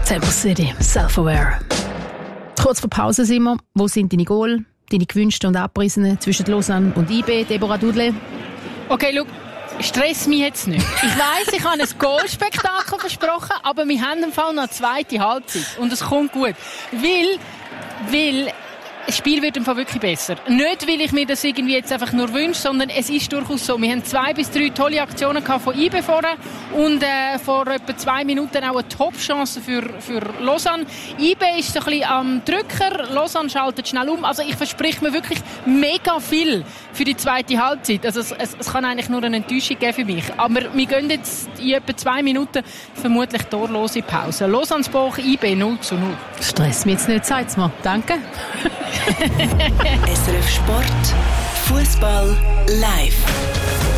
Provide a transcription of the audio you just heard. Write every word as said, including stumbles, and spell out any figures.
Temple City, Self-Aware. Kurz vor Pause sind wir. Wo sind deine Goal, deine gewünschten und abgerissenen zwischen Lausanne und I B, Deborah Dudley? Okay, schau, stress mich jetzt nicht. Ich weiss, ich habe ein Goalspektakel versprochen, aber wir haben im Fall noch eine zweite Halbzeit. Und es kommt gut. Weil, weil, das Spiel wird im Fall wirklich besser. Nicht, weil ich mir das irgendwie jetzt einfach nur wünsche, sondern es ist durchaus so. Wir haben zwei bis drei tolle Aktionen gehabt von I B vorne und äh, vor etwa zwei Minuten auch eine Top-Chance für, für Lausanne. I B ist so ein bisschen am Drücker, Lausanne schaltet schnell um. Also ich verspreche mir wirklich mega viel für die zweite Halbzeit. Also es, es, es kann eigentlich nur eine Enttäuschung geben für mich. Aber wir gehen jetzt in etwa zwei Minuten vermutlich torlose Pause. Lausanne-Boch, I B null zu null. Stress mich jetzt nicht, sag's mir. Danke. S R F Sport, Fußball live.